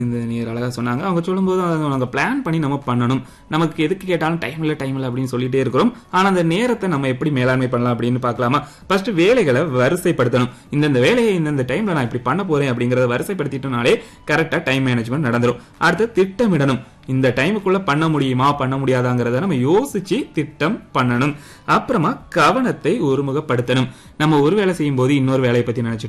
இந்த நேர் அழகா சொன்னாங்க. அவங்க சொல்லும்போது அத நாங்க பிளான் பண்ணி நம்ம பண்ணணும். நமக்கு எதுக்கு கேட்டாலும் டைம் இல்ல அப்படின்னு சொல்லிட்டே இருக்கிறோம். ஆனா அந்த நேரத்தை நம்ம எப்படி மேலாண்மை பண்ணலாம் அப்படின்னு பார்க்கலாமா? ஃபர்ஸ்ட் வேலைகளை வரிசைப்படுத்தணும். இந்த வேலையை இந்த டைம்ல நான் இப்படி பண்ண போறேன் அப்படிங்கறத வரிசைப்படுத்திட்டோம்னாலே கரெக்டா டைம் மேனேஜ்மெண்ட் நடந்துரும். அடுத்து திட்டமிடணும். இந்த டைமுக்குள்ள பண்ண முடியுமா பண்ண முடியாதாங்கிறத நம்ம யோசிச்சு திட்டம் பண்ணணும். அப்புறமா கவனத்தை ஒருமுகப்படுத்தணும். நம்ம ஒரு வேலை செய்யும் போது இன்னொரு வேலையை பத்தி நினைச்சிட்டு